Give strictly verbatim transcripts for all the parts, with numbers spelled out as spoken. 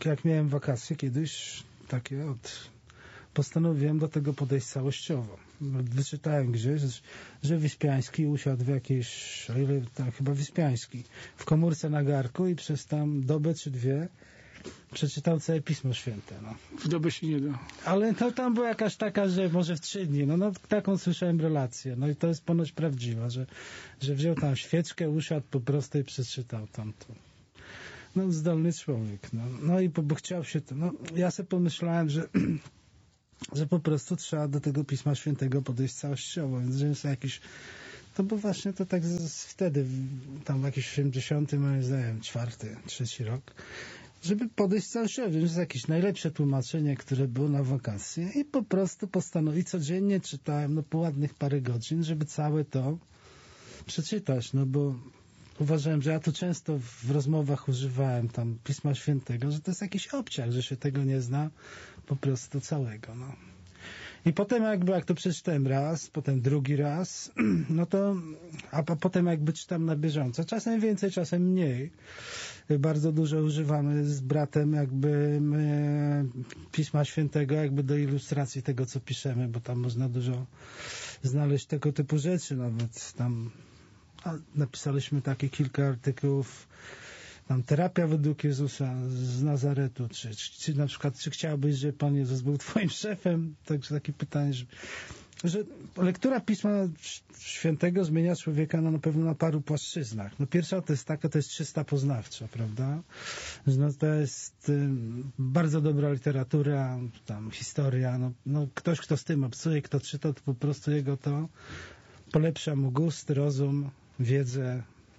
jak miałem wakacje kiedyś, takie od... postanowiłem do tego podejść całościowo. Wyczytałem gdzieś, że Wyspiański usiadł w jakiejś, tam, chyba Wyspiański, w komórce na garku i przez tam dobę czy dwie przeczytał całe Pismo Święte. No. W dobę się nie da. Ale no, tam była jakaś taka, że może w trzy dni. No, no taką słyszałem relację. No i to jest ponoć prawdziwa, że, że wziął tam świeczkę, usiadł po prostu i przeczytał tamto. No zdolny człowiek. No, no i bo, bo chciał się to. No, ja sobie pomyślałem, że że po prostu trzeba do tego Pisma Świętego podejść całościowo, więc że jest jakiś, to bo właśnie to tak z, z wtedy, tam w jakiś osiemdziesiąty, moim zdaniem, czwarty, trzeci rok, żeby podejść całościowo, więc jest jakieś najlepsze tłumaczenie, które było na wakacje i po prostu postanowić, codziennie czytałem, no po ładnych parę godzin, żeby całe to przeczytać, no bo uważałem, że ja tu często w rozmowach używałem tam Pisma Świętego, że to jest jakiś obciach, że się tego nie zna po prostu całego. No. I potem jakby, jak to przeczytałem raz, potem drugi raz, no to, a, a potem jakby czytam na bieżąco. Czasem więcej, czasem mniej. Bardzo dużo używamy z bratem jakby my, Pisma Świętego jakby do ilustracji tego, co piszemy, bo tam można dużo znaleźć tego typu rzeczy, nawet tam a napisaliśmy takie kilka artykułów, tam terapia według Jezusa z Nazaretu, czy, czy, czy na przykład, czy chciałbyś, żeby Pan Jezus był twoim szefem? Także takie pytanie, że, że lektura Pisma Świętego zmienia człowieka no, na pewno na paru płaszczyznach. No pierwsza to jest taka, to jest czysta poznawcza, prawda? No, to jest y, bardzo dobra literatura, tam historia, no, no ktoś, kto z tym obcuje, kto czyta, to po prostu jego to polepsza mu gust, rozum, wiedzę.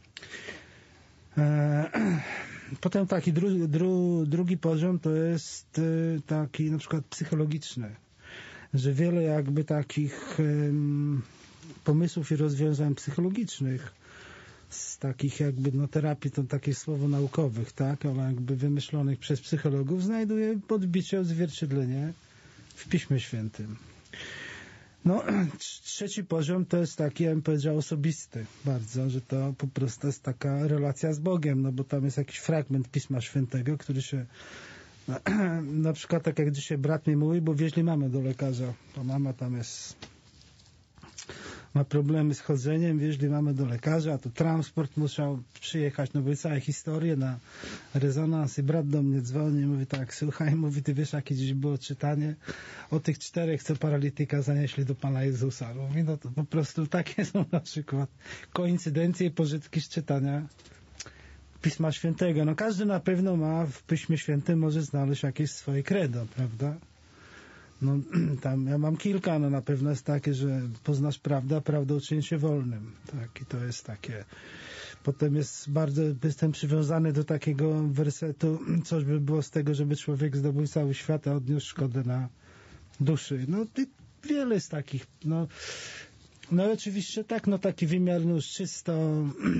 Potem taki dru, dru, drugi poziom to jest taki na przykład psychologiczny, że wiele jakby takich um, pomysłów i rozwiązań psychologicznych z takich jakby no terapii, to takie słowo naukowych, tak, ale jakby wymyślonych przez psychologów znajduje podbicie, odzwierciedlenie w Piśmie Świętym. No, trzeci poziom to jest taki, ja bym powiedział, osobisty bardzo, że to po prostu jest taka relacja z Bogiem, no bo tam jest jakiś fragment Pisma Świętego, który się na, na przykład tak jak dzisiaj brat mi mówi, bo wieźli mamę do lekarza, to mama tam jest ma problemy z chodzeniem, wieźli mamę do lekarza, to transport musiał przyjechać, no były całe historie na rezonans i brat do mnie dzwoni i mówi tak, słuchaj, mówi, ty wiesz, jakie dziś było czytanie o tych czterech, co paralityka zanieśli do Pana Jezusa. Mówi, no to po prostu takie są na przykład koincydencje i pożytki z czytania Pisma Świętego. No każdy na pewno ma w Piśmie Świętym może znaleźć jakieś swoje credo, prawda? No tam ja mam kilka, no na pewno jest takie, że poznasz prawdę, a prawda uczyni się wolnym. Tak, i to jest takie. Potem jest bardzo, jestem przywiązany do takiego wersetu, coś by było z tego, żeby człowiek zdobył cały świat, a odniósł szkodę na duszy. No i wiele jest takich, no, no oczywiście tak, no taki wymiar no już czysto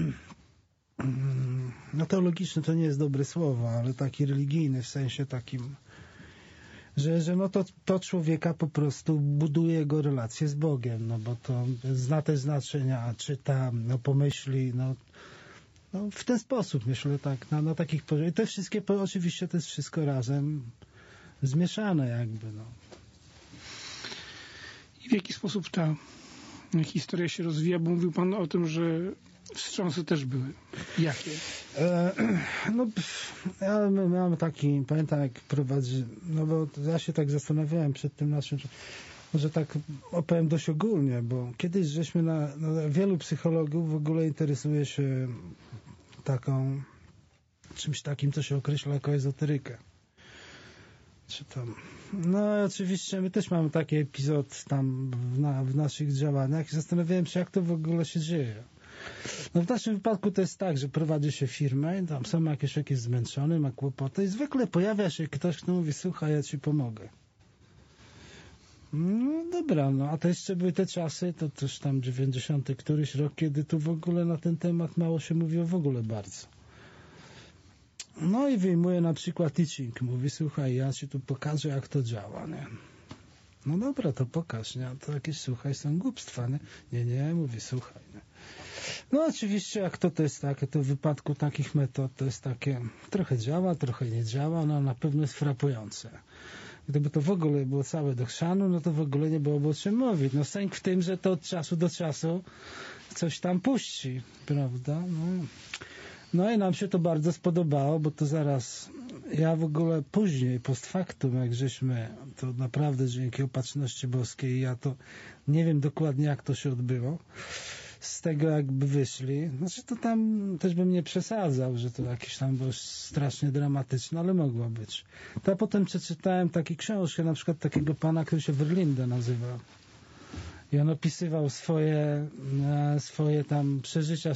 no teologiczny to nie jest dobre słowo, ale taki religijny w sensie takim, że, że no to, to człowieka po prostu buduje jego relację z Bogiem, no bo to zna te znaczenia, czyta, no pomyśli, no, no w ten sposób myślę, tak, na, na takich poziomach. I te wszystkie, oczywiście to jest wszystko razem zmieszane jakby, no. I w jaki sposób ta historia się rozwija, bo mówił Pan o tym, że wstrząsy też były. Jakie? E, no, ja miałem taki, pamiętam jak prowadzi, no bo ja się tak zastanawiałem przed tym naszym, może tak opowiem dość ogólnie, bo kiedyś żeśmy na, no, wielu psychologów w ogóle interesuje się taką, czymś takim, co się określa jako ezoterykę. Czy tam, no oczywiście my też mamy taki epizod tam w, na, w naszych działaniach i zastanawiałem się, jak to w ogóle się dzieje. No w naszym wypadku to jest tak, że prowadzi się firmę i tam są jakieś, jakieś zmęczony, ma kłopoty i zwykle pojawia się ktoś, kto mówi, słuchaj, ja ci pomogę. No dobra, no a to jeszcze były te czasy, to też tam dziewięćdziesiąty któryś rok, kiedy tu w ogóle na ten temat mało się mówiło w ogóle bardzo. No i wyjmuje na przykład teaching, mówi, słuchaj, ja ci tu pokażę, jak to działa, nie? No dobra, to pokaż, nie? To jakieś, słuchaj, są głupstwa, nie? Nie, nie, mówi, słuchaj, nie? No oczywiście jak to, to jest takie, to w wypadku takich metod to jest takie, trochę działa, trochę nie działa, no na pewno jest frapujące. Gdyby to w ogóle było całe do chrzanu, no to w ogóle nie byłoby o czym mówić. No sęk w tym, że to od czasu do czasu coś tam puści, prawda? No, no i nam się to bardzo spodobało, bo to zaraz, ja w ogóle później, post factum, jak żeśmy, to naprawdę dzięki opatrzności boskiej, ja to nie wiem dokładnie jak to się odbyło, z tego jakby wyszli, znaczy to tam też bym nie przesadzał, że to jakieś tam było strasznie dramatyczne, ale mogło być. To ja potem przeczytałem taką książkę, na przykład takiego pana, który się Verlinde nazywa. I on opisywał swoje, swoje tam przeżycia